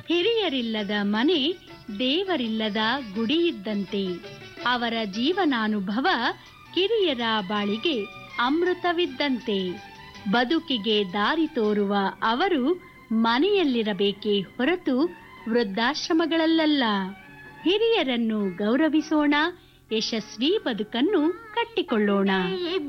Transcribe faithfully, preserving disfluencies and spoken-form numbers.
ಹಿರಿಯರಿಲ್ಲದ ಮನೆ ದೇವರಿಲ್ಲದ ಗುಡಿ ಇದ್ದಂತೆ. ಅವರ ಜೀವನಾನುಭವ ಕಿರಿಯರ ಬಾಳಿಗೆ ಅಮೃತವಿದ್ದಂತೆ. ಬದುಕಿಗೆ ದಾರಿ ತೋರುವ ಅವರು ಮನೆಯಲ್ಲಿರಬೇಕೇ ಹೊರತು ವೃದ್ಧಾಶ್ರಮಗಳಲ್ಲ. ಹಿರಿಯರನ್ನು ಗೌರವಿಸೋಣ, ಯಶಸ್ವಿ ಬದುಕನ್ನು ಕಟ್ಟಿಕೊಳ್ಳೋಣ.